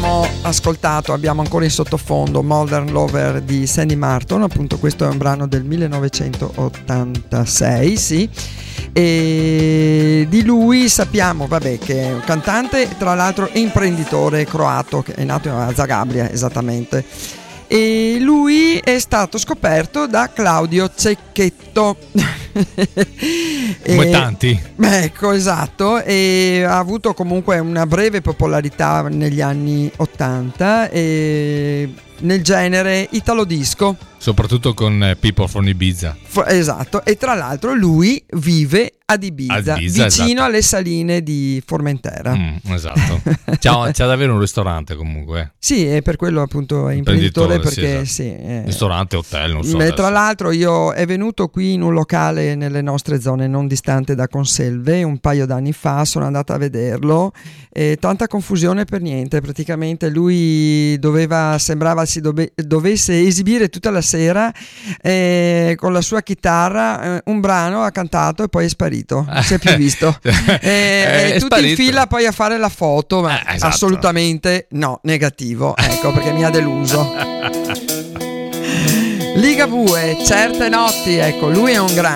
abbiamo ancora in sottofondo Modern Lover di Sandy Martin, appunto questo è un brano del 1986, sì. E di lui sappiamo, vabbè, che è un cantante, tra l'altro imprenditore croato, che è nato a Zagabria esattamente. E lui è stato scoperto da Claudio Cecchetto. Come tanti. Ecco, esatto, e ha avuto comunque una breve popolarità negli anni 80 e nel genere italo disco, soprattutto con People from Ibiza. Esatto, e tra l'altro lui vive ad Ibiza, vicino esatto, alle saline di Formentera. Esatto. C'ha da avere un ristorante comunque. Sì, e per quello appunto è imprenditore, perché sì, esatto. Sì, ristorante, hotel, non so. Tra l'altro è venuto qui in un locale nelle nostre zone, non distante da Conselve, un paio d'anni fa, sono andata a vederlo, tanta confusione per niente, praticamente lui sembrava si dovesse esibire tutta la sera con la sua chitarra, un brano ha cantato e poi è sparito, non si è più visto. Tutti in fila poi a fare la foto, ma esatto. Assolutamente no, negativo, ecco, perché mi ha deluso. Ligabue, certe notti, ecco, lui è un grande.